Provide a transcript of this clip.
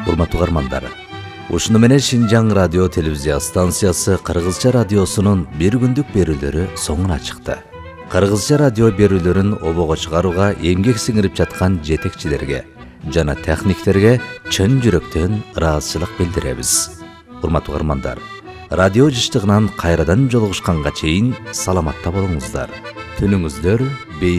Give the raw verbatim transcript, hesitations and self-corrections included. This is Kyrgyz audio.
Урматтуу угармандар, ушуну менен Шинжаң радио телевизия станциясы Кыргызча радиосунун бир күндүк берүүлөрү соңуна чыкты. Кыргызча радио берүүлөрүн обого чыгарууга эмгек сиңирип жаткан жетекчилерге жана техниктерге чын жүрөктөн ыраазычылык билдиребиз. Урматтуу угармандар, радио жыштыгынан кайрадан жолугушканга чейин саламатта болуңуздар. Түнүңүздөр бейбит